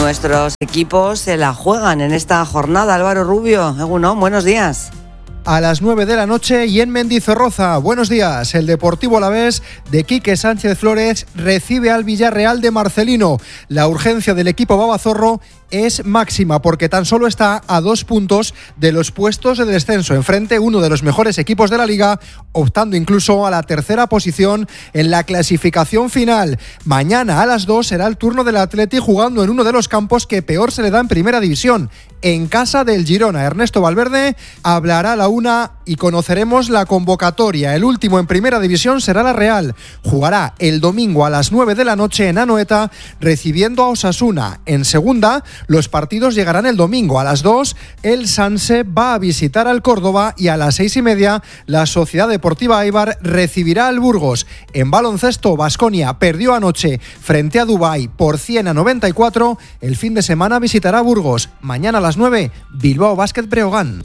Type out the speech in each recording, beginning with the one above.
Nuestros equipos se la juegan en esta jornada. Álvaro Rubio, Egunon, buenos días. A las 9 de la noche y en Mendizorroza. Buenos días. El Deportivo Alavés de Quique Sánchez Flores recibe al Villarreal de Marcelino. La urgencia del equipo babazorro es máxima porque tan solo está a 2 puntos de los puestos de descenso. Enfrente uno de los mejores equipos de la liga, optando incluso a la tercera posición en la clasificación final. Mañana a las 2 será el turno del Atleti jugando en uno de los campos que peor se le da en primera división, en casa del Girona. Ernesto Valverde hablará a la 1 y conoceremos la convocatoria. El último en primera división será la Real. Jugará el domingo a las 9 de la noche en Anoeta recibiendo a Osasuna. En segunda, los partidos llegarán el domingo. A las 2, el Sanse va a visitar al Córdoba y a las 6:30 la Sociedad Deportiva Eibar recibirá al Burgos. En baloncesto, Baskonia perdió anoche frente a Dubái por 100-94. El fin de semana visitará Burgos. Mañana a las 9, Bilbao Basket Breogán.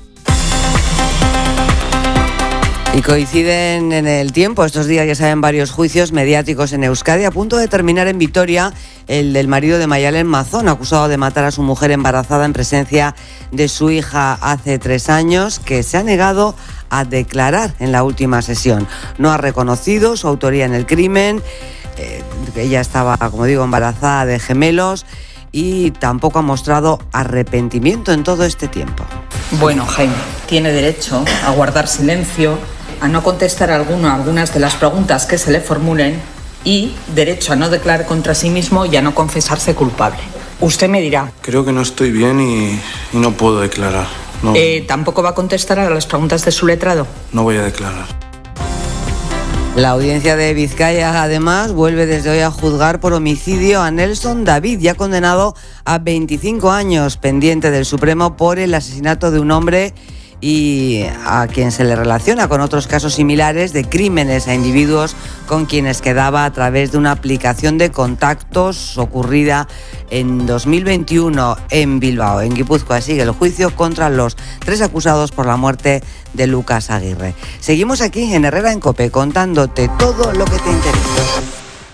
Y coinciden en el tiempo, estos días ya saben, varios juicios mediáticos en Euskadi, a punto de terminar en Vitoria el del marido de Mayalen Mazón, acusado de matar a su mujer embarazada en presencia de su hija hace 3 años, que se ha negado a declarar en la última sesión. No ha reconocido su autoría en el crimen, ella estaba, como digo, embarazada de gemelos, y tampoco ha mostrado arrepentimiento en todo este tiempo. Bueno, Jaime, tiene derecho a guardar silencio, a no contestar algunas de las preguntas que se le formulen y derecho a no declarar contra sí mismo y a no confesarse culpable. Usted me dirá. Creo que no estoy bien y no puedo declarar. No. ¿Tampoco va a contestar a las preguntas de su letrado? No voy a declarar. La audiencia de Vizcaya, además, vuelve desde hoy a juzgar por homicidio a Nelson David, ya condenado a 25 años, pendiente del Supremo por el asesinato de un hombre y a quien se le relaciona con otros casos similares de crímenes a individuos con quienes quedaba a través de una aplicación de contactos ocurrida en 2021 en Bilbao. En Guipúzcoa sigue el juicio contra los 3 acusados por la muerte de Lucas Aguirre. Seguimos aquí en Herrera en COPE contándote todo lo que te interesa.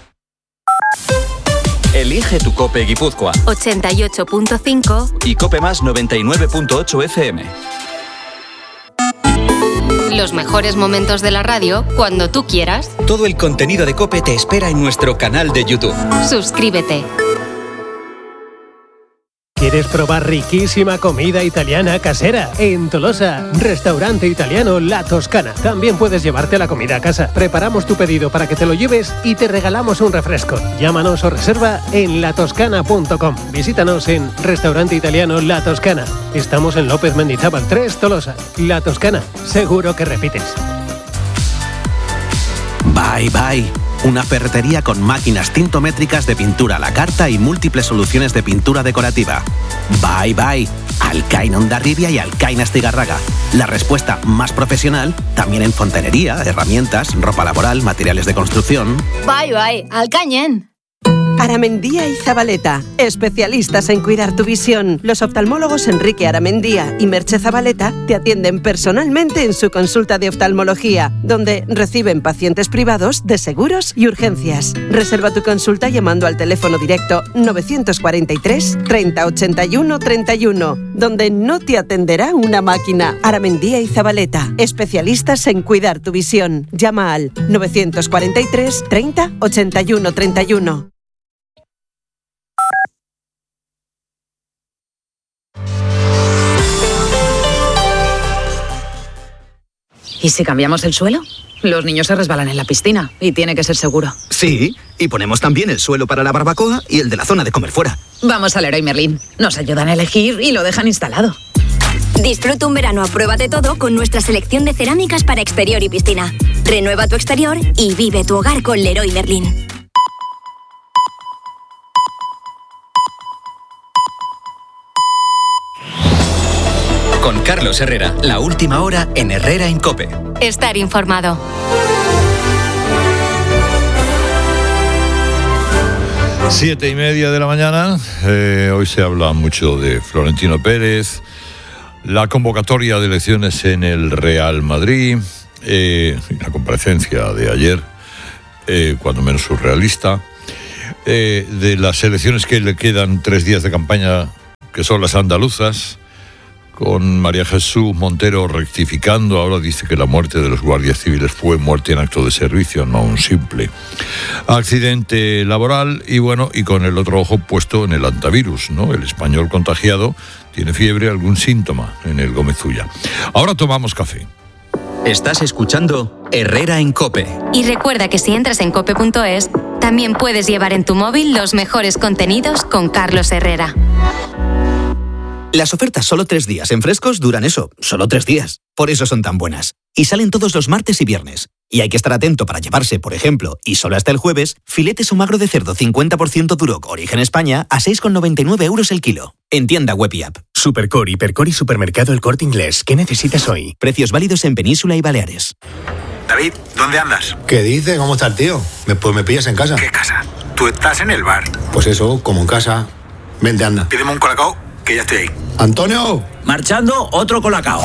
Elige tu COPE Guipúzcoa 88.5 y COPE Más 99.8 FM. Los mejores momentos de la radio cuando tú quieras. Todo el contenido de COPE te espera en nuestro canal de YouTube. Suscríbete. ¿Quieres probar riquísima comida italiana casera? En Tolosa, restaurante italiano La Toscana. También puedes llevarte la comida a casa. Preparamos tu pedido para que te lo lleves y te regalamos un refresco. Llámanos o reserva en latoscana.com. Visítanos en Restaurante Italiano La Toscana. Estamos en López Mendizábal 3, Tolosa. La Toscana, seguro que repites. Bye Bye, una ferretería con máquinas tintométricas de pintura a la carta y múltiples soluciones de pintura decorativa. Bye Bye, Alcaina Hondarribia y Alcaina Astigarraga. La respuesta más profesional también en fontanería, herramientas, ropa laboral, materiales de construcción. Bye Bye, Alcañen. Aramendía y Zabaleta, especialistas en cuidar tu visión. Los oftalmólogos Enrique Aramendía y Merche Zabaleta te atienden personalmente en su consulta de oftalmología, donde reciben pacientes privados de seguros y urgencias. Reserva tu consulta llamando al teléfono directo 943 30 81 31, donde no te atenderá una máquina. Aramendía y Zabaleta, especialistas en cuidar tu visión. Llama al 943 30 81 31. ¿Y si cambiamos el suelo? Los niños se resbalan en la piscina y tiene que ser seguro. Sí, y ponemos también el suelo para la barbacoa y el de la zona de comer fuera. Vamos al Leroy Merlin. Nos ayudan a elegir y lo dejan instalado. Disfruta un verano a prueba de todo con nuestra selección de cerámicas para exterior y piscina. Renueva tu exterior y vive tu hogar con Leroy Merlin. Con Carlos Herrera, la última hora en Herrera en COPE. Estar informado. 7:30 de la mañana. Hoy se habla mucho de Florentino Pérez, la convocatoria de elecciones en el Real Madrid, la comparecencia de ayer, cuando menos surrealista. de las elecciones que le quedan 3 días de campaña, que son las andaluzas, con María Jesús Montero rectificando. Ahora dice que la muerte de los guardias civiles fue muerte en acto de servicio, no un simple accidente laboral. Y bueno, y con el otro ojo puesto en el antivirus, ¿no? El español contagiado tiene fiebre, algún síntoma en el Gómez Ulla. Ahora tomamos café. Estás escuchando Herrera en COPE. Y recuerda que si entras en cope.es, también puedes llevar en tu móvil los mejores contenidos con Carlos Herrera. Las ofertas solo 3 días en Frescos duran eso, solo 3 días. Por eso son tan buenas. Y salen todos los martes y viernes. Y hay que estar atento para llevarse, por ejemplo, y solo hasta el jueves, filetes o magro de cerdo 50% Duroc Origen España a 6,99 euros el kilo. En tienda web y app. Supercore, Hipercore y Supermercado El Corte Inglés. ¿Qué necesitas hoy? Precios válidos en Península y Baleares. David, ¿dónde andas? ¿Qué dice? ¿Cómo está el tío? Pues me pillas en casa. ¿Qué casa? Tú estás en el bar. Pues eso, como en casa. Vente, anda. Pídeme un colacao, que ya estoy ahí. ¡Antonio! Marchando, otro colacao.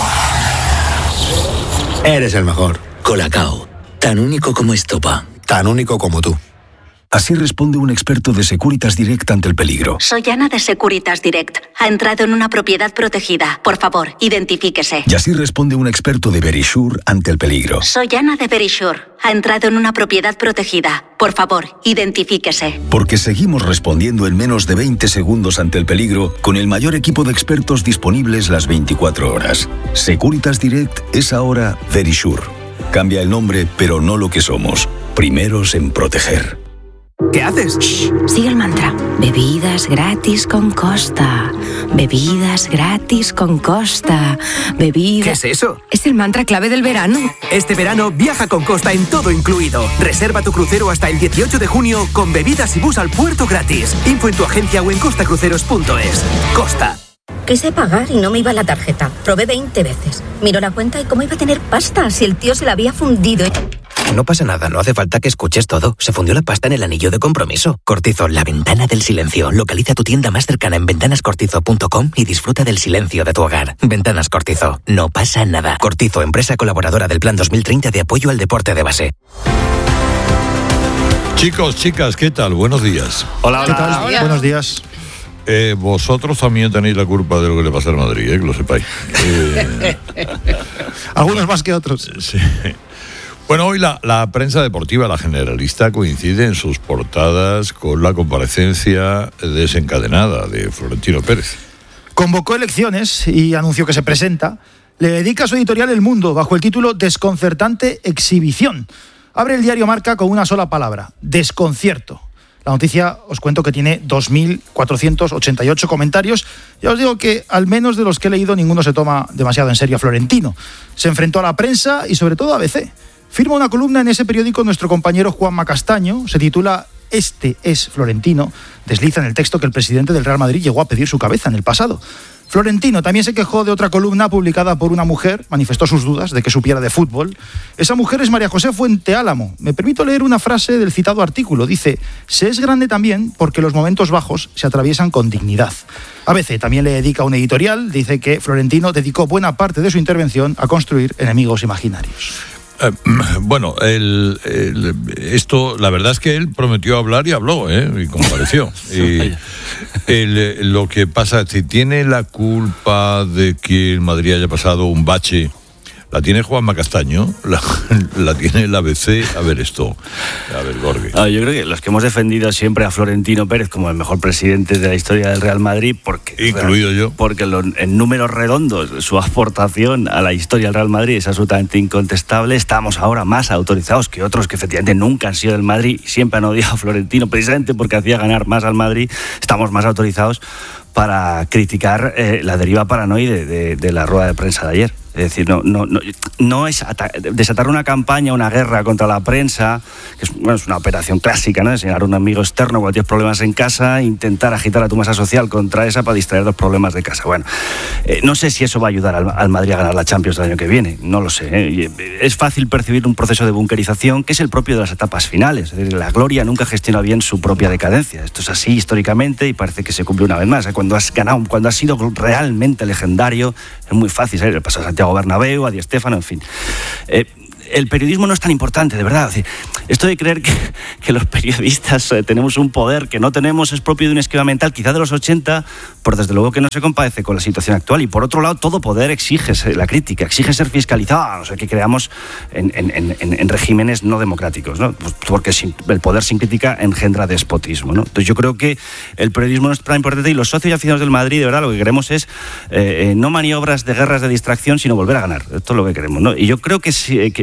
Eres el mejor. Colacao, tan único como estopa. Tan único como tú. Así responde un experto de Securitas Direct ante el peligro. Soy Ana de Securitas Direct. Ha entrado en una propiedad protegida. Por favor, identifíquese. Y así responde un experto de Verisure ante el peligro. Soy Ana de Verisure. Ha entrado en una propiedad protegida. Por favor, identifíquese. Porque seguimos respondiendo en menos de 20 segundos ante el peligro con el mayor equipo de expertos disponibles las 24 horas. Securitas Direct es ahora Verisure. Cambia el nombre, pero no lo que somos. Primeros en proteger. ¿Qué haces? Shh, sigue el mantra. Bebidas gratis con Costa. Bebidas gratis con Costa. Bebidas... ¿Qué es eso? Es el mantra clave del verano. Este verano viaja con Costa en todo incluido. Reserva tu crucero hasta el 18 de junio con bebidas y bus al puerto gratis. Info en tu agencia o en costacruceros.es. Costa. Quise pagar y no me iba la tarjeta. Probé 20 veces. Miro la cuenta y cómo iba a tener pasta si el tío se la había fundido. No pasa nada, no hace falta que escuches todo. Se fundió la pasta en el anillo de compromiso. Cortizo, la ventana del silencio. Localiza tu tienda más cercana en ventanascortizo.com y disfruta del silencio de tu hogar. Ventanas Cortizo, no pasa nada. Cortizo, empresa colaboradora del Plan 2030 de apoyo al deporte de base. Chicos, chicas, ¿qué tal? Buenos días. Hola, ¿qué tal? Hola. Buenos días. Vosotros también tenéis la culpa de lo que le pasa al Madrid, que lo sepáis. Algunos más que otros. Sí. Bueno, hoy la prensa deportiva, la generalista, coincide en sus portadas con la comparecencia desencadenada de Florentino Pérez. Convocó elecciones y anunció que se presenta. Le dedica su editorial El Mundo bajo el título Desconcertante exhibición. Abre el diario Marca con una sola palabra: desconcierto. La noticia, os cuento que tiene 2.488 comentarios. Ya os digo que, al menos de los que he leído, ninguno se toma demasiado en serio a Florentino. Se enfrentó a la prensa y sobre todo a ABC. Firma una columna en ese periódico nuestro compañero Juanma Castaño. Se titula Este es Florentino. Desliza en el texto que el presidente del Real Madrid llegó a pedir su cabeza en el pasado. Florentino también se quejó de otra columna publicada por una mujer, manifestó sus dudas de que supiera de fútbol. Esa mujer es María José Fuenteálamo. Me permito leer una frase del citado artículo. Dice: se es grande también porque los momentos bajos se atraviesan con dignidad. ABC también le dedica un editorial. Dice que Florentino dedicó buena parte de su intervención a construir enemigos imaginarios. Bueno, esto, la verdad es que él prometió hablar y habló, y compareció. Y lo que pasa es que tiene la culpa de que el Madrid haya pasado un bache. La tiene Juanma Castaño, la tiene el ABC. A ver esto, a ver, Gorgui. Yo creo que los que hemos defendido siempre a Florentino Pérez como el mejor presidente de la historia del Real Madrid, incluido yo, porque en números redondos su aportación a la historia del Real Madrid es absolutamente incontestable. Estamos ahora más autorizados que otros que efectivamente nunca han sido del Madrid y siempre han odiado a Florentino precisamente porque hacía ganar más al Madrid. Estamos más autorizados para criticar la deriva paranoide de la rueda de prensa de ayer. Es decir, no es desatar una campaña, una guerra contra la prensa, que es una operación clásica, ¿no? Enseñar a un amigo externo cuando tienes problemas en casa, intentar agitar a tu masa social contra esa para distraer los problemas de casa. Bueno, no sé si eso va a ayudar al Madrid a ganar la Champions el año que viene, no lo sé. Es fácil percibir un proceso de bunkerización que es el propio de las etapas finales. Es decir, la gloria nunca gestiona bien su propia decadencia. Esto es así históricamente y parece que se cumple una vez más. Cuando has ganado, cuando has sido realmente legendario, es muy fácil. El paso de Santiago Bernabéu, a Di Stéfano, en fin. el periodismo no es tan importante, de verdad. Esto de creer que los periodistas tenemos un poder que no tenemos es propio de un esquema mental, quizá de los 80, pero desde luego que no se compadece con la situación actual. Y por otro lado, todo poder exige la crítica, exige ser fiscalizado, a no ser que creamos en regímenes no democráticos, ¿no? Pues porque el poder sin crítica engendra despotismo, ¿no? Entonces yo creo que el periodismo no es tan importante, y los socios y aficionados del Madrid, de verdad, lo que queremos es no maniobras de guerras de distracción, sino volver a ganar. Esto es lo que queremos, ¿no? Y yo creo que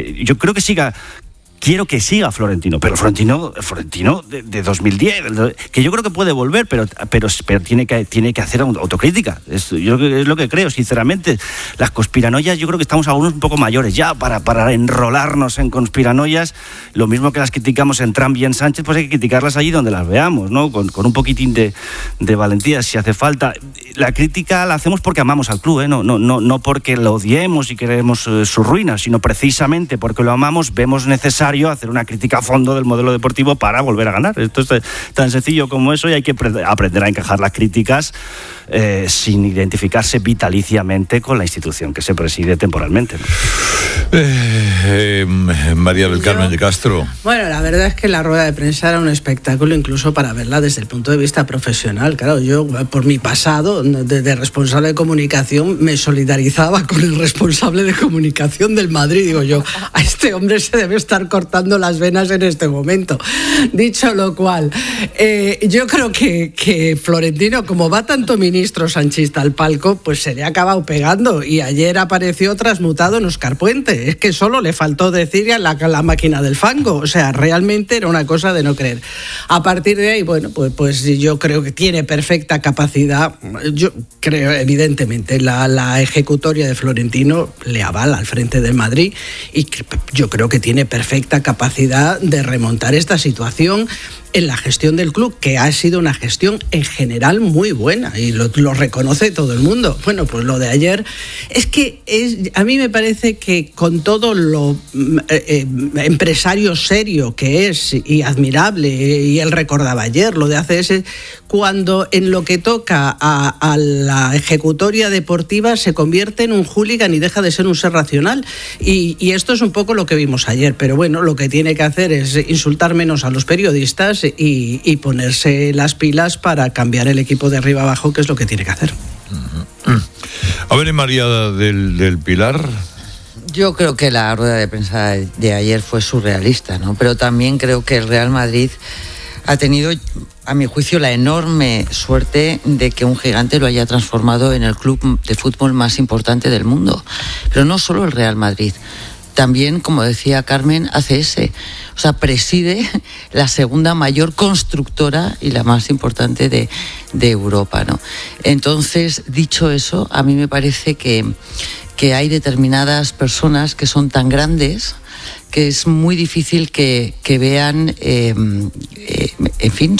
quiero que siga Florentino, pero Florentino de 2010, que yo creo que puede volver, pero tiene que hacer autocrítica. Es lo que creo, sinceramente. Las conspiranoias, yo creo que estamos algunos un poco mayores ya para enrolarnos en conspiranoias. Lo mismo que las criticamos en Trump y en Sánchez, pues hay que criticarlas allí donde las veamos, ¿no? Con un poquitín de valentía, si hace falta. La crítica la hacemos porque amamos al club, ¿eh? No porque lo odiemos y queremos su ruina, sino precisamente porque lo amamos, vemos necesario hacer una crítica a fondo del modelo deportivo para volver a ganar. Esto es tan sencillo como eso, y hay que aprender a encajar las críticas sin identificarse vitaliciamente con la institución que se preside temporalmente, ¿no? María del Carmen de Castro. Bueno, la verdad es que la rueda de prensa era un espectáculo incluso para verla desde el punto de vista profesional. Claro, yo por mi pasado de responsable de comunicación me solidarizaba con el responsable de comunicación del Madrid. Digo yo, a este hombre se debe estar cortando las venas en este momento. Dicho lo cual, yo creo que Florentino, como va tanto ministro sanchista al palco, pues se le ha acabado pegando, y ayer apareció transmutado en Óscar Puente. Es que solo le faltó decir la máquina del fango. O sea, realmente era una cosa de no creer. A partir de ahí, bueno, pues yo creo que tiene perfecta capacidad. Yo creo, evidentemente, la ejecutoria de Florentino le avala al frente del Madrid, y yo creo que tiene perfecta capacidad de remontar esta situación en la gestión del club, que ha sido una gestión en general muy buena, y lo reconoce todo el mundo. Bueno, pues lo de ayer a mí me parece que, con todo lo empresario serio que es y admirable, y él recordaba ayer lo de ACS, cuando en lo que toca a la ejecutoria deportiva se convierte en un hooligan y deja de ser un ser racional, y esto es un poco lo que vimos ayer. Pero bueno, lo que tiene que hacer es insultar menos a los periodistas y ponerse las pilas para cambiar el equipo de arriba abajo, que es lo que tiene que hacer. A ver, María del Pilar. Yo creo que la rueda de prensa de ayer fue surrealista, ¿no? Pero también creo que el Real Madrid ha tenido, a mi juicio, la enorme suerte de que un gigante lo haya transformado en el club de fútbol más importante del mundo. Pero no solo el Real Madrid, también, como decía Carmen, ACS. O sea, preside la segunda mayor constructora y la más importante de Europa, ¿no? Entonces, dicho eso, a mí me parece que hay determinadas personas que son tan grandes que es muy difícil que vean, en fin,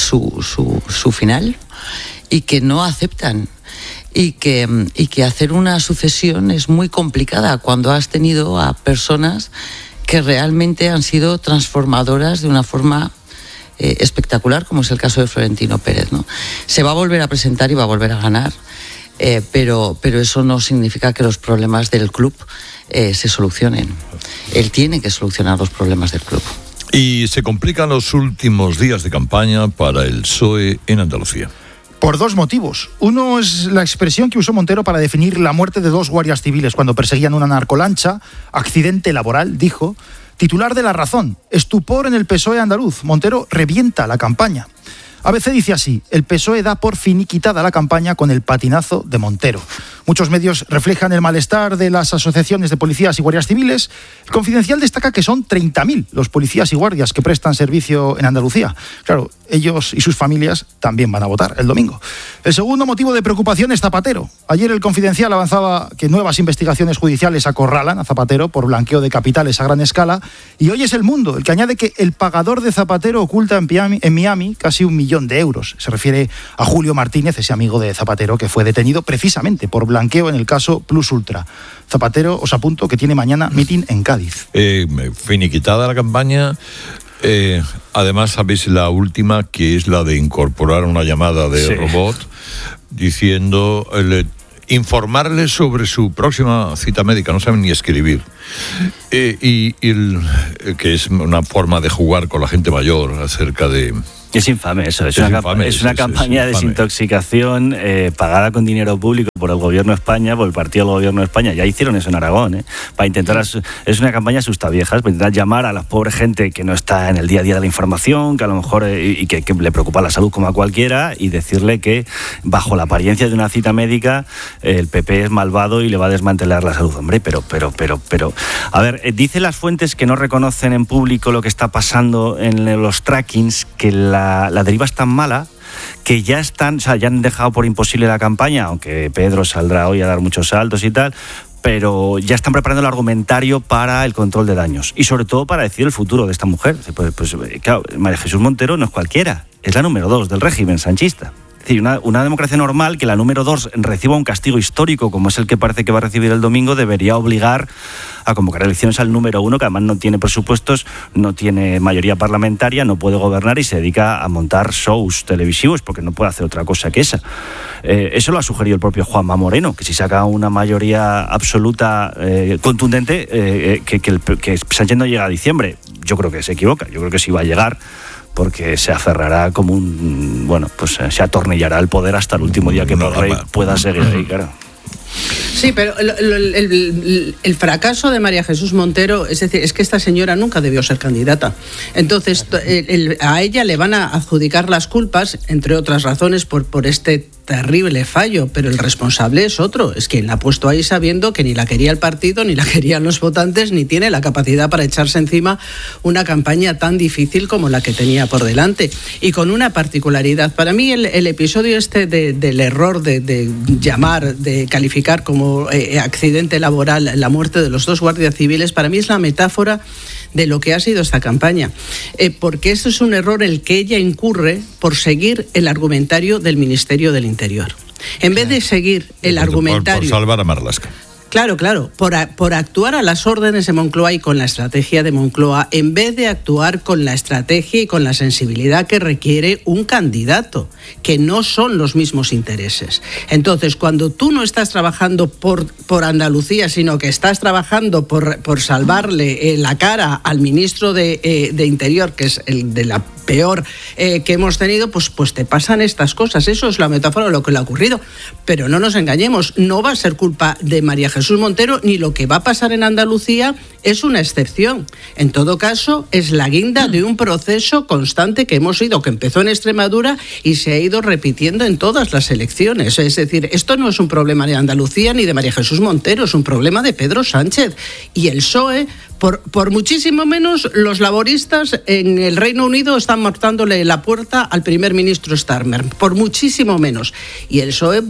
su final, y que no aceptan. Y que hacer una sucesión es muy complicada cuando has tenido a personas que realmente han sido transformadoras de una forma espectacular, como es el caso de Florentino Pérez, ¿no? Se va a volver a presentar y va a volver a ganar, pero eso no significa que los problemas del club se solucionen. Él tiene que solucionar los problemas del club. Y se complican los últimos días de campaña para el PSOE en Andalucía. Por dos motivos. Uno es la expresión que usó Montero para definir la muerte de dos guardias civiles cuando perseguían una narcolancha. Accidente laboral, dijo. Titular de La Razón. Estupor en el PSOE andaluz. Montero revienta la campaña. ABC dice así: el PSOE da por finiquitada la campaña con el patinazo de Montero. Muchos medios reflejan el malestar de las asociaciones de policías y guardias civiles. El Confidencial destaca que son 30.000 los policías y guardias que prestan servicio en Andalucía. Claro, ellos y sus familias también van a votar el domingo. El segundo motivo de preocupación es Zapatero. Ayer el Confidencial avanzaba que nuevas investigaciones judiciales acorralan a Zapatero por blanqueo de capitales a gran escala. Y hoy es El Mundo el que añade que el pagador de Zapatero oculta en Miami casi 1 millón de euros. Se refiere a Julio Martínez, ese amigo de Zapatero que fue detenido precisamente por blanqueo en el caso Plus Ultra. Zapatero, os apunto que tiene mañana mitin en Cádiz. Finiquitada la campaña. Además, sabéis la última, que es la de incorporar una llamada de robot diciendo informarle sobre su próxima cita médica, no saben ni escribir. Que es una forma de jugar con la gente mayor acerca de... Es infame eso, es una campaña de desintoxicación pagada con dinero público por el Gobierno de España, por el partido del Gobierno de España. Ya hicieron eso en Aragón, para intentar, es una campaña asustaviejas, para intentar llamar a la pobre gente que no está en el día a día de la información, que a lo mejor y que le preocupa la salud como a cualquiera, y decirle que bajo la apariencia de una cita médica el PP es malvado y le va a desmantelar la salud. Hombre, pero a ver, dicen las fuentes que no reconocen en público lo que está pasando en los trackings, que la deriva es tan mala que ya han dejado por imposible la campaña, aunque Pedro saldrá hoy a dar muchos saltos y tal, pero ya están preparando el argumentario para el control de daños y sobre todo para decir el futuro de esta mujer. Pues claro, María Jesús Montero no es cualquiera, es la número 2 del régimen sanchista. Es decir, una democracia normal, que la número 2 reciba un castigo histórico como es el que parece que va a recibir el domingo, debería obligar a convocar elecciones al número 1, que además no tiene presupuestos, no tiene mayoría parlamentaria, no puede gobernar y se dedica a montar shows televisivos porque no puede hacer otra cosa que esa. Eso lo ha sugerido el propio Juanma Moreno, que si saca una mayoría absoluta contundente, que Sánchez no llega a diciembre. Yo creo que se equivoca, yo creo que sí va a llegar, porque se aferrará como se atornillará el poder hasta el último día que el rey pueda seguir ahí, claro. Sí, pero el fracaso de María Jesús Montero, es decir, es que esta señora nunca debió ser candidata. Entonces, a ella le van a adjudicar las culpas, entre otras razones, por este terrible fallo, pero el responsable es otro, es quien la ha puesto ahí sabiendo que ni la quería el partido, ni la querían los votantes, ni tiene la capacidad para echarse encima una campaña tan difícil como la que tenía por delante. Y con una particularidad, para mí el episodio del error de llamar, de calificar como accidente laboral la muerte de los 2 guardias civiles, para mí es la metáfora de lo que ha sido esta campaña, porque eso es un error el que ella incurre por seguir el argumentario del Ministerio del Interior. En vez de seguir el argumentario... Por salvar a Marlaska. Claro, por actuar a las órdenes de Moncloa y con la estrategia de Moncloa, en vez de actuar con la estrategia y con la sensibilidad que requiere un candidato, que no son los mismos intereses. Entonces, cuando tú no estás trabajando por Andalucía, sino que estás trabajando por salvarle la cara al ministro de Interior, que es el de la peor que hemos tenido, pues te pasan estas cosas. Eso es la metáfora de lo que le ha ocurrido. Pero no nos engañemos, no va a ser culpa de María Jesús Montero, ni lo que va a pasar en Andalucía es una excepción. En todo caso, es la guinda de un proceso constante que empezó en Extremadura y se ha ido repitiendo en todas las elecciones. Es decir, esto no es un problema de Andalucía ni de María Jesús Montero, es un problema de Pedro Sánchez. Y el PSOE, por muchísimo menos, los laboristas en el Reino Unido están marcándole la puerta al primer ministro Starmer, por muchísimo menos. Y el PSOE,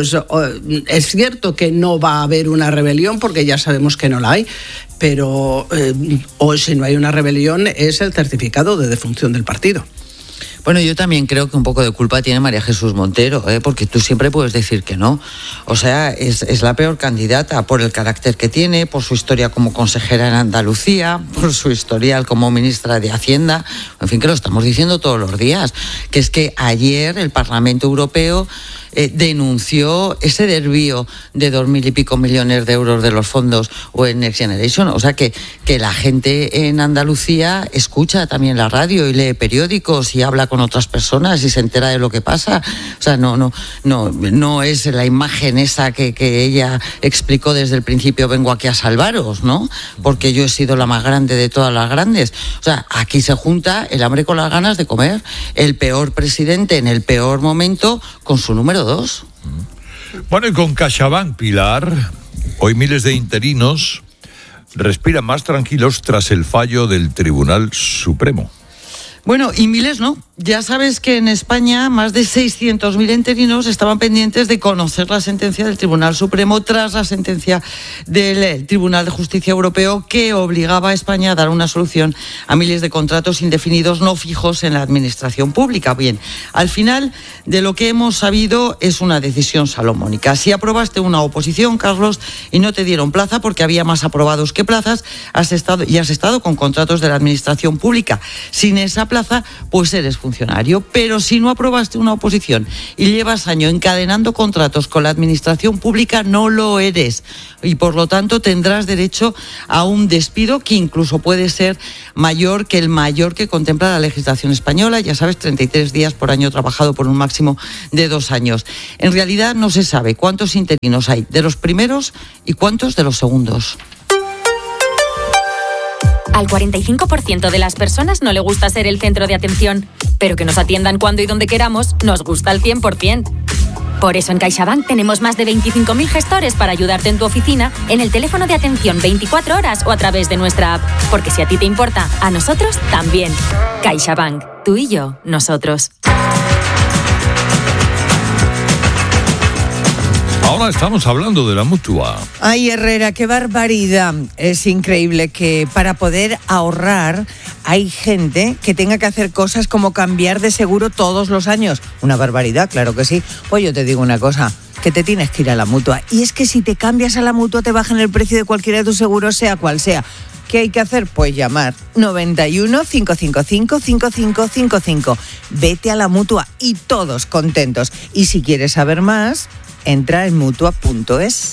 es cierto que no va a haber una rebelión, porque ya sabemos que no la hay, pero o si no hay una rebelión es el certificado de defunción del partido. Bueno, yo también creo que un poco de culpa tiene María Jesús Montero, porque tú siempre puedes decir que no. O sea, es la peor candidata por el carácter que tiene, por su historia como consejera en Andalucía, por su historial como ministra de Hacienda. En fin, que lo estamos diciendo todos los días. Que es que ayer el Parlamento Europeo denunció ese desvío de 2.000 y pico millones de euros de los fondos en Next Generation. O sea, que la gente en Andalucía escucha también la radio y lee periódicos y habla con otras personas y se entera de lo que pasa. O sea, no es la imagen esa que ella explicó desde el principio: vengo aquí a salvaros, ¿no? Porque yo he sido la más grande de todas las grandes. O sea, aquí se junta el hambre con las ganas de comer. El peor presidente en el peor momento con su número 2. Bueno, y con CaixaBank, Pilar, hoy miles de interinos respiran más tranquilos tras el fallo del Tribunal Supremo. Bueno, y miles no. Ya sabes que en España más de 600.000 interinos estaban pendientes de conocer la sentencia del Tribunal Supremo tras la sentencia del Tribunal de Justicia Europeo que obligaba a España a dar una solución a miles de contratos indefinidos no fijos en la administración pública. Bien, al final de lo que hemos sabido es una decisión salomónica. Si aprobaste una oposición, Carlos, y no te dieron plaza porque había más aprobados que plazas, has estado con contratos de la administración pública. Sin esa plaza, pues eres funcionario funcionario, pero si no aprobaste una oposición y llevas años encadenando contratos con la administración pública, no lo eres. Y por lo tanto tendrás derecho a un despido que incluso puede ser mayor que el mayor que contempla la legislación española. Ya sabes, 33 días por año trabajado por un máximo de 2 años. En realidad no se sabe cuántos interinos hay de los primeros y cuántos de los segundos. Al 45% de las personas no le gusta ser el centro de atención, pero que nos atiendan cuando y donde queramos nos gusta al 100%. Por eso en CaixaBank tenemos más de 25.000 gestores para ayudarte en tu oficina, en el teléfono de atención 24 horas o a través de nuestra app. Porque si a ti te importa, a nosotros también. CaixaBank, tú y yo, nosotros. Ahora estamos hablando de la Mutua. Ay, Herrera, qué barbaridad. Es increíble que para poder ahorrar hay gente que tenga que hacer cosas como cambiar de seguro todos los años. Una barbaridad, claro que sí. Pues yo te digo una cosa, que te tienes que ir a la Mutua. Y es que si te cambias a la Mutua te bajan el precio de cualquiera de tus seguros, sea cual sea. ¿Qué hay que hacer? Pues llamar 91 555 5555. Vete a la Mutua y todos contentos. Y si quieres saber más, entra en mutua.es.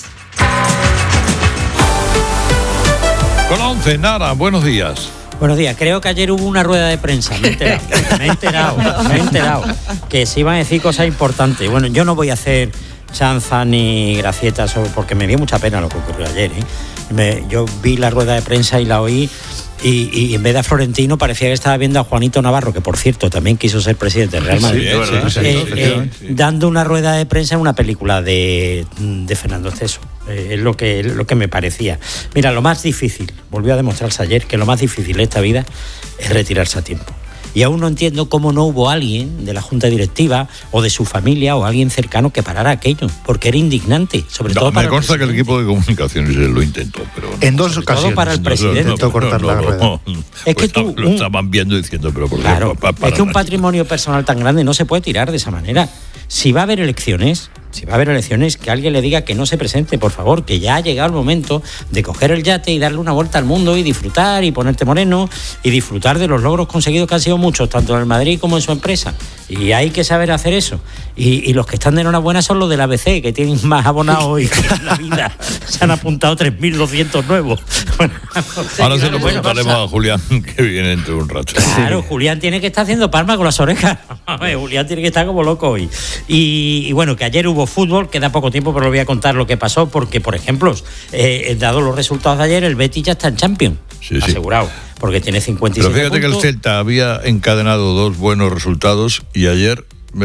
Con la 11, Nara, buenos días. Buenos días, creo que ayer hubo una rueda de prensa, me he enterado, que se iban a decir cosas importantes. Bueno, yo no voy a hacer chanza ni gracietas porque me dio mucha pena lo que ocurrió ayer, Yo vi la rueda de prensa y la oí y en vez de a Florentino parecía que estaba viendo a Juanito Navarro, que por cierto también quiso ser presidente del Real Madrid, dando una rueda de prensa en una película de Fernando Esteso. Es lo que me parecía. Mira, lo más difícil, volvió a demostrarse ayer, que lo más difícil de esta vida es retirarse a tiempo. Y aún no entiendo cómo no hubo alguien de la Junta Directiva o de su familia o alguien cercano que parara aquello, porque era indignante, sobre todo para me consta que el equipo de comunicaciones lo intentó, pero en dos ocasiones. Todo para el presidente. Es que tú lo estaban viendo diciendo, pero por claro, es que un patrimonio personal tan grande no se puede tirar de esa manera. Si va a haber elecciones, que alguien le diga que no se presente, por favor, que ya ha llegado el momento de coger el yate y darle una vuelta al mundo y disfrutar y ponerte moreno y disfrutar de los logros conseguidos, que han sido muchos, tanto en el Madrid como en su empresa. Y hay que saber hacer eso. Y los que están de enhorabuena son los del ABC, que tienen más abonados hoy que en la vida. Se han apuntado 3.200 nuevos. Bueno, ahora se lo preguntaremos a Julián, que viene entre un rato. Claro, Julián tiene que estar haciendo palmas con las orejas. Julián tiene que estar como loco hoy. Y bueno, que ayer hubo fútbol, queda poco tiempo, pero lo voy a contar lo que pasó, porque, por ejemplo, dado los resultados de ayer, el Betis ya está en Champions, asegurado, porque tiene 57 Pero fíjate puntos. Que el Celta había encadenado 2 buenos resultados y ayer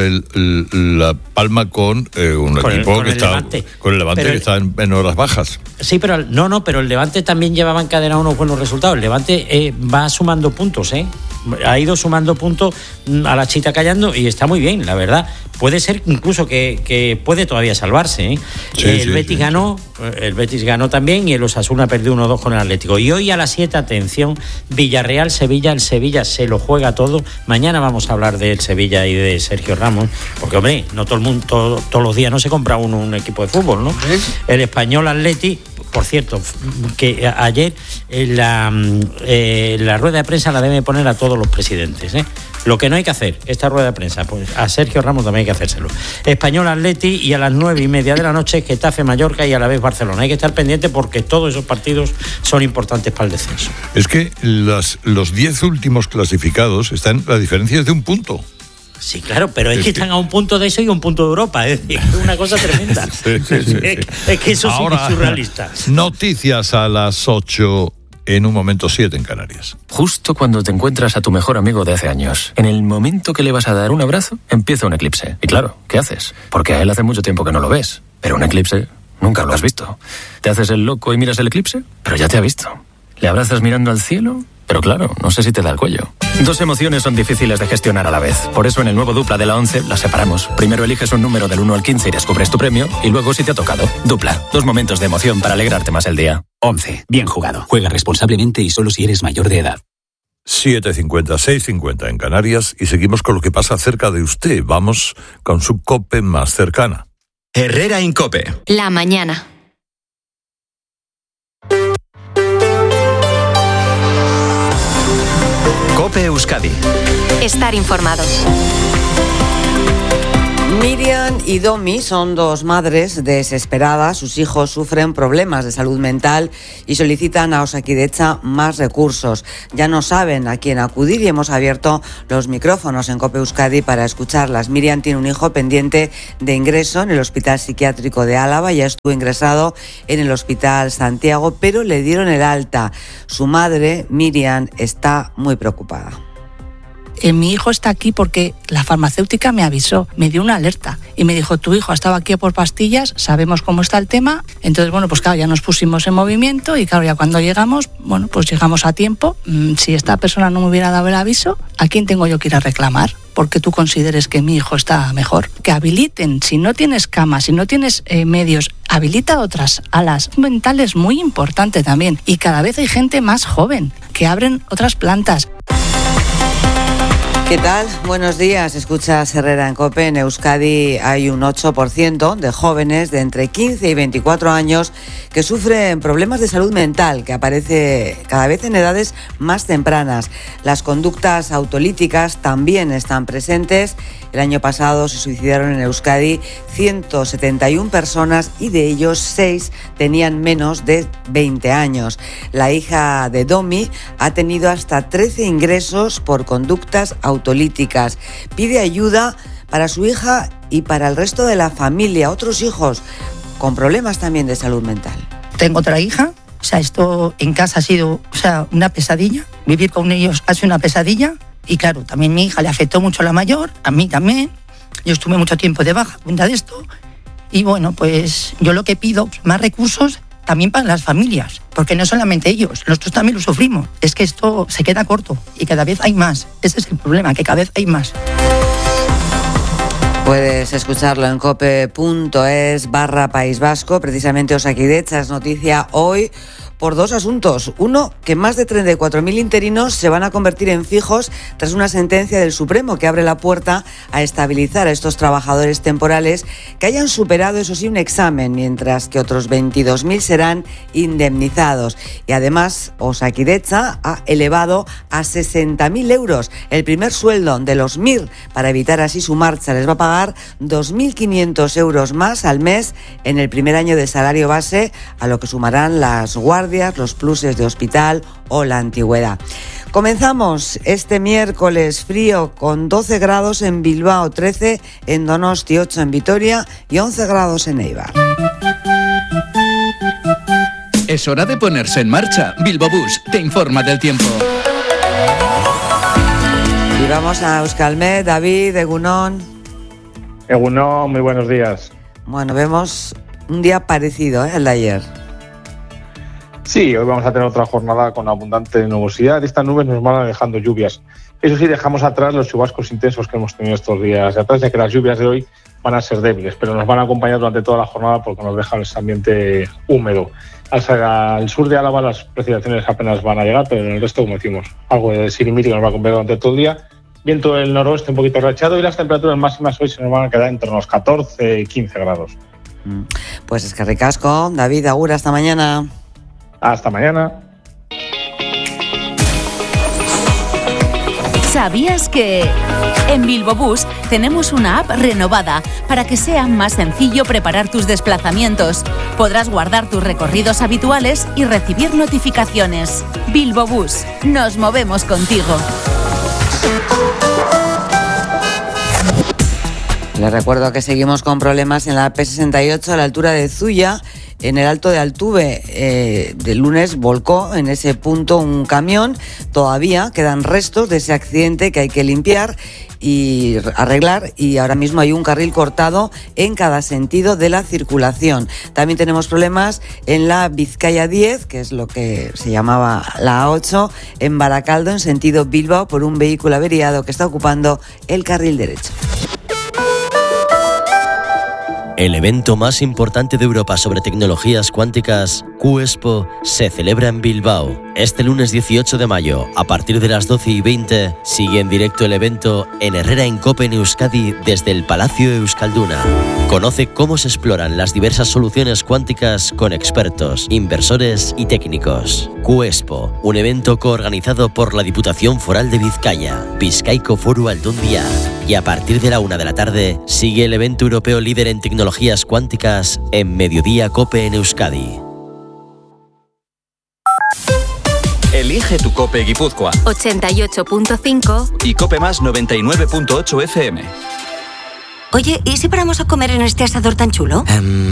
la palma con un equipo que está con el Levante, que está en horas bajas. Sí, pero pero el Levante también llevaba encadenado unos buenos resultados. El Levante va sumando puntos, ha ido sumando puntos a la chita callando y está muy bien, la verdad. Puede ser incluso que puede todavía salvarse, el Betis ganó, el Betis ganó también, y el Osasuna perdió 1-2 con el Atlético. Y hoy a las 7, atención, Villarreal-Sevilla, el Sevilla se lo juega todo. Mañana vamos a hablar del Sevilla y de Sergio Ramos, porque hombre, no todo el mundo, todos los días no se compra un equipo de fútbol, ¿no? El Español Atleti, por cierto, que ayer la rueda de prensa la debe poner a todos los presidentes, Lo que no hay que hacer, esta rueda de prensa, pues a Sergio Ramos también hay que hacérselo. Español Atleti, y a las 9:30 de la noche Getafe Mallorca, y a la vez Barcelona. Hay que estar pendiente porque todos esos partidos son importantes para el descenso. Es que los 10 últimos clasificados la diferencia es de 1 punto. Sí, claro, pero es que están a 1 punto de eso y 1 punto de Europa. Es decir, es una cosa tremenda. Es que eso sí es surrealista. Noticias a las 8. En un momento 7 en Canarias. Justo cuando te encuentras a tu mejor amigo de hace años, en el momento que le vas a dar un abrazo, empieza un eclipse. Y claro, ¿qué haces? Porque a él hace mucho tiempo que no lo ves. Pero un eclipse nunca lo has visto. ¿Te haces el loco y miras el eclipse? Pero ya te ha visto. ¿Le abrazas mirando al cielo? Pero claro, no sé si te da el cuello. 2 emociones son difíciles de gestionar a la vez. Por eso en el nuevo Dupla de la 11 las separamos. Primero eliges un número del 1 al 15 y descubres tu premio, y luego si te ha tocado. Dupla. 2 momentos de emoción para alegrarte más el día. 11. Bien jugado. Juega responsablemente y solo si eres mayor de edad. 7:50, 6:50 en Canarias, y seguimos con lo que pasa cerca de usted. Vamos con su COPE más cercana. Herrera en COPE. La mañana. COPE Euskadi. Estar informado. Miriam y Domi son dos madres desesperadas. Sus hijos sufren problemas de salud mental y solicitan a Osakidetza más recursos. Ya no saben a quién acudir y hemos abierto los micrófonos en COPE Euskadi para escucharlas. Miriam tiene un hijo pendiente de ingreso en el Hospital Psiquiátrico de Álava. Ya estuvo ingresado en el Hospital Santiago, pero le dieron el alta. Su madre, Miriam, está muy preocupada. Mi hijo está aquí porque la farmacéutica me avisó, me dio una alerta y me dijo, tu hijo ha estado aquí por pastillas, sabemos cómo está el tema. Entonces, bueno, pues claro, ya nos pusimos en movimiento y claro, ya cuando llegamos, bueno, pues llegamos a tiempo. Si esta persona no me hubiera dado el aviso, ¿a quién tengo yo que ir a reclamar? Porque tú consideres que mi hijo está mejor. Que habiliten, si no tienes cama, si no tienes medios, habilita otras alas. Mental es muy importante también y cada vez hay gente más joven que abren otras plantas. ¿Qué tal? Buenos días. Escuchas Herrera en COPE. En Euskadi hay un 8% de jóvenes de entre 15 y 24 años que sufren problemas de salud mental, que aparece cada vez en edades más tempranas. Las conductas autolíticas también están presentes. El año pasado se suicidaron en Euskadi 171 personas y de ellos 6 tenían menos de 20 años. La hija de Domi ha tenido hasta 13 ingresos por conductas autolíticas. Pide ayuda para su hija y para el resto de la familia, otros hijos con problemas también de salud mental. Tengo otra hija, esto en casa ha sido una pesadilla. Vivir con ellos ha sido una pesadilla. Y claro, también mi hija le afectó mucho a la mayor, a mí también. Yo estuve mucho tiempo de baja a cuenta de esto. Y bueno, pues yo lo que pido, más recursos también para las familias. Porque no solamente ellos, nosotros también lo sufrimos. Es que esto se queda corto y cada vez hay más. Ese es el problema, que cada vez hay más. Puedes escucharlo en cope.es/País Vasco. Precisamente Osakidetza es noticia hoy por dos asuntos. Uno, que más de 34.000 interinos se van a convertir en fijos tras una sentencia del Supremo que abre la puerta a estabilizar a estos trabajadores temporales que hayan superado, eso sí, un examen, mientras que otros 22.000 serán indemnizados. Y además, Osakidetza ha elevado a 60.000 euros el primer sueldo de los MIR para evitar así su marcha. Les va a pagar 2.500 euros más al mes en el primer año de salario base, a lo que sumarán las guardias, los pluses de hospital o la antigüedad. Comenzamos este miércoles frío con 12 grados en Bilbao, 13 en Donosti, 8 en Vitoria y 11 grados en Eibar. Es hora de ponerse en marcha. Bilbobús te informa del tiempo. Y vamos a Euskalmet. David, Egunon. Egunon, muy buenos días. Bueno, vemos un día parecido al de ayer. Sí, hoy vamos a tener otra jornada con abundante nubosidad. Estas nubes nos van dejando lluvias. Eso sí, dejamos atrás los chubascos intensos que hemos tenido estos días de atrás, ya que las lluvias de hoy van a ser débiles, pero nos van a acompañar durante toda la jornada porque nos deja ese ambiente húmedo. Al sur de Álava las precipitaciones apenas van a llegar, pero en el resto, como decimos, algo de sirimiri que nos va a acompañar durante todo el día. Viento del noroeste un poquito rachado y las temperaturas máximas hoy se nos van a quedar entre los 14 y 15 grados. Pues es que ricasco. David, agur, hasta mañana. Hasta mañana. ¿Sabías que en Bilbobús tenemos una app renovada para que sea más sencillo preparar tus desplazamientos? Podrás guardar tus recorridos habituales y recibir notificaciones. Bilbobús, nos movemos contigo. Les recuerdo que seguimos con problemas en la P68 a la altura de Zuya. En el Alto de Altuve, del lunes volcó en ese punto un camión. Todavía quedan restos de ese accidente que hay que limpiar y arreglar, y ahora mismo hay un carril cortado en cada sentido de la circulación. También tenemos problemas en la Vizcaya 10, que es lo que se llamaba la A8, en Baracaldo, en sentido Bilbao, por un vehículo averiado que está ocupando el carril derecho. El evento más importante de Europa sobre tecnologías cuánticas Q-Expo se celebra en Bilbao. Este lunes 18 de mayo, a partir de las 12:20, sigue en directo el evento en Herrera en Cope en Euskadi desde el Palacio Euskalduna. Conoce cómo se exploran las diversas soluciones cuánticas con expertos, inversores y técnicos. Q-Expo, un evento coorganizado por la Diputación Foral de Vizcaya, Bizkaiko Foru Aldundia. Y a partir de la 1 de la tarde, sigue el evento europeo líder en tecnologías cuánticas en Mediodía Cope en Euskadi. Elige tu Cope Guipúzcoa 88.5 y Cope Más 99.8 FM. Oye, ¿y si paramos a comer en este asador tan chulo?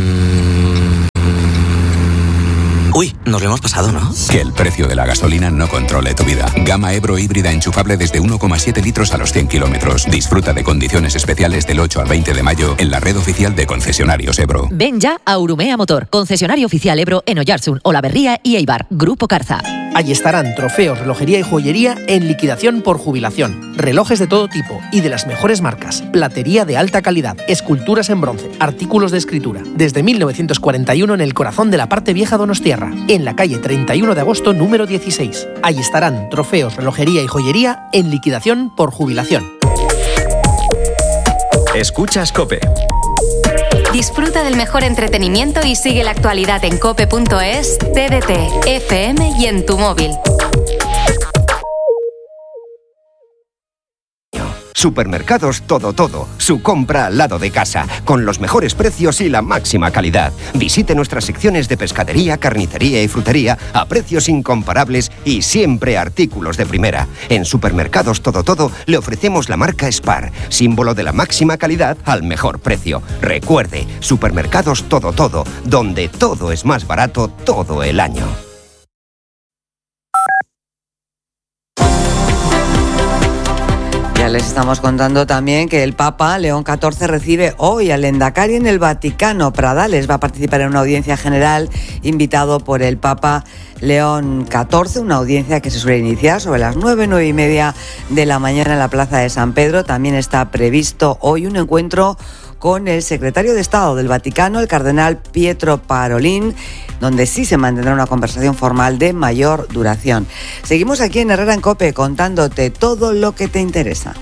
Uy, nos lo hemos pasado, ¿no? Que el precio de la gasolina no controle tu vida. Gama Ebro híbrida enchufable desde 1,7 litros a los 100 kilómetros. Disfruta de condiciones especiales del 8 al 20 de mayo en la red oficial de concesionarios Ebro. Ven ya a Urumea Motor, concesionario oficial Ebro en Oyarzun, Olaberría y Eibar. Grupo Carza. Allí estarán trofeos, relojería y joyería en liquidación por jubilación. Relojes de todo tipo y de las mejores marcas. Platería de alta calidad. Esculturas en bronce. Artículos de escritura. Desde 1941 en el corazón de la parte vieja donostiarra. En la calle 31 de agosto número 16. Allí estarán trofeos, relojería y joyería en liquidación por jubilación. Escuchas Cope. Disfruta del mejor entretenimiento y sigue la actualidad en cope.es, TDT, FM y en tu móvil. Supermercados Todo, su compra al lado de casa, con los mejores precios y la máxima calidad. Visite nuestras secciones de pescadería, carnicería y frutería a precios incomparables y siempre artículos de primera. En Supermercados Todo le ofrecemos la marca Spar, símbolo de la máxima calidad al mejor precio. Recuerde, Supermercados Todo, donde todo es más barato todo el año. Ya les estamos contando también que el Papa León XIV recibe hoy al Endacari en el Vaticano. Pradales va a participar en una audiencia general invitado por el Papa León XIV, una audiencia que se suele iniciar sobre las 9:30 de la mañana en la Plaza de San Pedro. También está previsto hoy un encuentro con el secretario de Estado del Vaticano, el cardenal Pietro Parolin, donde sí se mantendrá una conversación formal de mayor duración. Seguimos aquí en Herrera en Cope contándote todo lo que te interesa.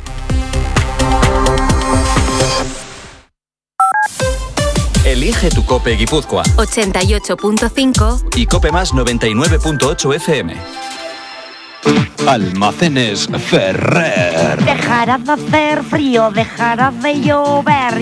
Elige tu Cope Guipúzcoa 88.5 y Cope Más 99.8 FM. Almacenes Ferrer. Dejará de hacer frío, dejará de llover